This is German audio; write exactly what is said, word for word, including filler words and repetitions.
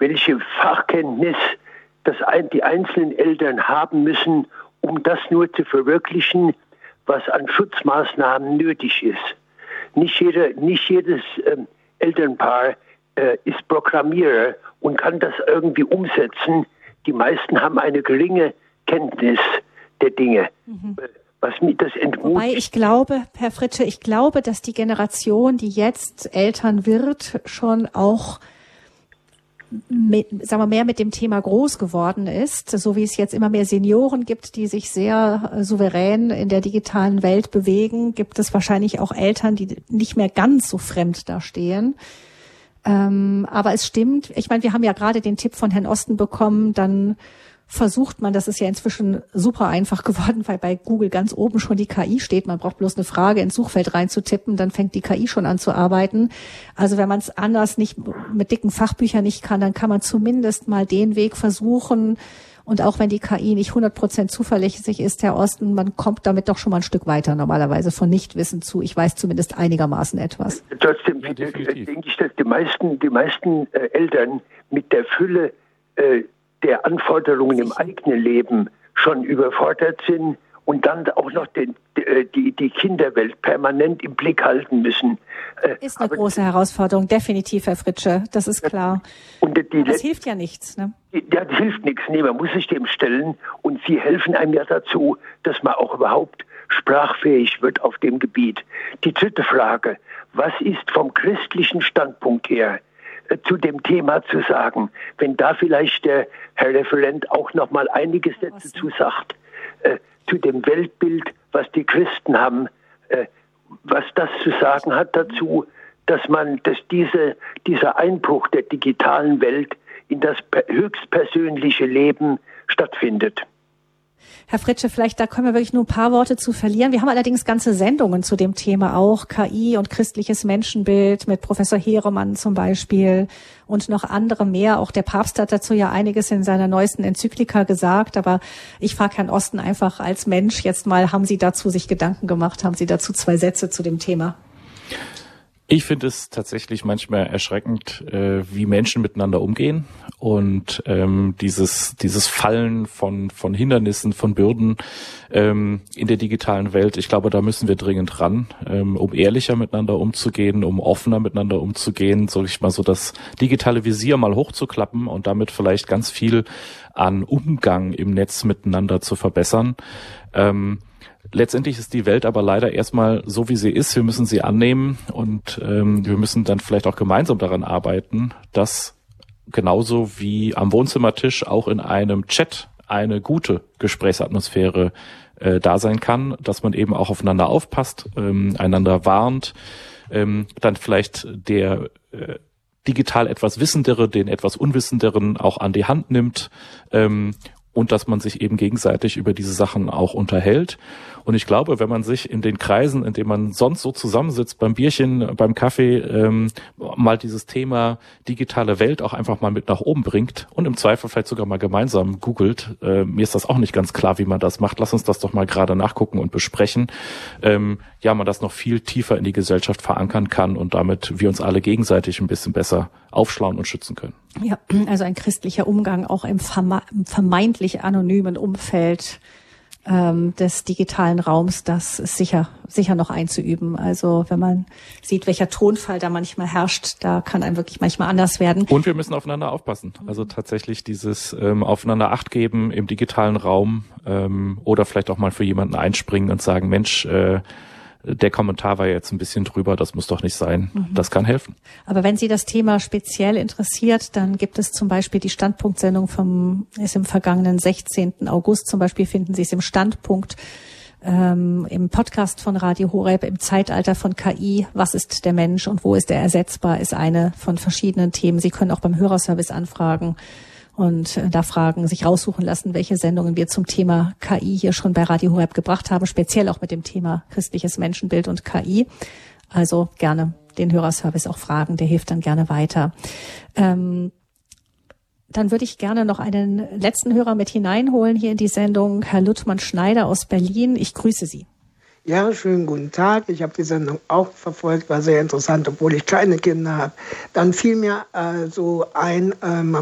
welche Fachkenntnis das ein, die einzelnen Eltern haben müssen, um das nur zu verwirklichen, was an Schutzmaßnahmen nötig ist. Nicht, jeder, nicht jedes ähm, Elternpaar äh, ist Programmierer und kann das irgendwie umsetzen. Die meisten haben eine geringe Kenntnis der Dinge. Mhm. Was mir das entmutigt. Wobei ich glaube, Herr Fritsche, ich glaube, dass die Generation, die jetzt Eltern wird, schon auch mit, sagen wir, mehr mit dem Thema groß geworden ist, so wie es jetzt immer mehr Senioren gibt, die sich sehr souverän in der digitalen Welt bewegen, gibt es wahrscheinlich auch Eltern, die nicht mehr ganz so fremd dastehen. Ähm, aber es stimmt, ich meine, wir haben ja gerade den Tipp von Herrn Osten bekommen, dann versucht man, das ist ja inzwischen super einfach geworden, weil bei Google ganz oben schon die K I steht. Man braucht bloß eine Frage ins Suchfeld reinzutippen, dann fängt die K I schon an zu arbeiten. Also wenn man es anders nicht mit dicken Fachbüchern nicht kann, dann kann man zumindest mal den Weg versuchen. Und auch wenn die K I nicht hundert Prozent zuverlässig ist, Herr Osten, man kommt damit doch schon mal ein Stück weiter normalerweise von Nichtwissen zu. Ich weiß zumindest einigermaßen etwas. Trotzdem ja, denke ich, dass die meisten, die meisten äh, Eltern mit der Fülle äh, der Anforderungen im eigenen Leben schon überfordert sind und dann auch noch den, die, die Kinderwelt permanent im Blick halten müssen. Ist eine Aber große Herausforderung, definitiv, Herr Fritsche, das ist klar. Und die, die, das hilft ja nichts. Ne? Ja, das hilft nichts. Nee, man muss sich dem stellen und Sie helfen einem ja dazu, dass man auch überhaupt sprachfähig wird auf dem Gebiet. Die dritte Frage, was ist vom christlichen Standpunkt her zu dem Thema zu sagen, wenn da vielleicht der Herr Referent auch noch mal einige Sätze zu sagt, äh, zu dem Weltbild, was die Christen haben, äh, was das zu sagen hat dazu, dass man, dass diese, dieser Einbruch der digitalen Welt in das höchstpersönliche Leben stattfindet. Herr Fritsche, vielleicht da können wir wirklich nur ein paar Worte zu verlieren. Wir haben allerdings ganze Sendungen zu dem Thema auch, K I und christliches Menschenbild mit Professor Heeremann zum Beispiel und noch andere mehr. Auch der Papst hat dazu ja einiges in seiner neuesten Enzyklika gesagt. Aber ich frage Herrn Osten einfach als Mensch jetzt mal, haben Sie dazu sich Gedanken gemacht? Haben Sie dazu zwei Sätze zu dem Thema? Ich finde es tatsächlich manchmal erschreckend, äh, wie Menschen miteinander umgehen und ähm, dieses dieses Fallen von von Hindernissen, von Bürden ähm, in der digitalen Welt. Ich glaube, da müssen wir dringend ran, ähm, um ehrlicher miteinander umzugehen, um offener miteinander umzugehen, sag ich mal, so das digitale Visier mal hochzuklappen und damit vielleicht ganz viel an Umgang im Netz miteinander zu verbessern. Ähm, Letztendlich ist die Welt aber leider erstmal so, wie sie ist. Wir müssen sie annehmen und ähm, wir müssen dann vielleicht auch gemeinsam daran arbeiten, dass genauso wie am Wohnzimmertisch auch in einem Chat eine gute Gesprächsatmosphäre äh, da sein kann, dass man eben auch aufeinander aufpasst, ähm, einander warnt, ähm, dann vielleicht der äh, digital etwas Wissendere, den etwas Unwissenderen auch an die Hand nimmt, ähm, und dass man sich eben gegenseitig über diese Sachen auch unterhält. Und ich glaube, wenn man sich in den Kreisen, in denen man sonst so zusammensitzt, beim Bierchen, beim Kaffee, ähm, mal dieses Thema digitale Welt auch einfach mal mit nach oben bringt und im Zweifel vielleicht sogar mal gemeinsam googelt. Äh, mir ist das auch nicht ganz klar, wie man das macht. Lass uns das doch mal gerade nachgucken und besprechen. Ähm, ja, man das noch viel tiefer in die Gesellschaft verankern kann und damit wir uns alle gegenseitig ein bisschen besser aufschlauen und schützen können. Ja, also ein christlicher Umgang auch im vermeintlich anonymen Umfeld ähm, des digitalen Raums, das ist sicher sicher noch einzuüben. Also wenn man sieht, welcher Tonfall da manchmal herrscht, da kann einem wirklich manchmal anders werden. Und wir müssen aufeinander aufpassen. Also tatsächlich dieses ähm, aufeinander Acht geben im digitalen Raum ähm, oder vielleicht auch mal für jemanden einspringen und sagen, Mensch, äh, der Kommentar war jetzt ein bisschen drüber, das muss doch nicht sein. Mhm. Das kann helfen. Aber wenn Sie das Thema speziell interessiert, dann gibt es zum Beispiel die Standpunktsendung vom, ist im vergangenen sechzehnten August zum Beispiel, finden Sie es im Standpunkt, ähm, im Podcast von Radio Horeb, im Zeitalter von K I, was ist der Mensch und wo ist er ersetzbar, ist eine von verschiedenen Themen. Sie können auch beim Hörerservice anfragen und da Fragen sich raussuchen lassen, welche Sendungen wir zum Thema K I hier schon bei Radio Horeb gebracht haben, speziell auch mit dem Thema christliches Menschenbild und K I. Also gerne den Hörerservice auch fragen, der hilft dann gerne weiter. Ähm, dann würde ich gerne noch einen letzten Hörer mit hineinholen hier in die Sendung, Herr Luttmann Schneider aus Berlin. Ich grüße Sie. Ja, schönen guten Tag. Ich habe die Sendung auch verfolgt, war sehr interessant, obwohl ich keine Kinder habe. Dann fiel mir äh, so ein, äh, man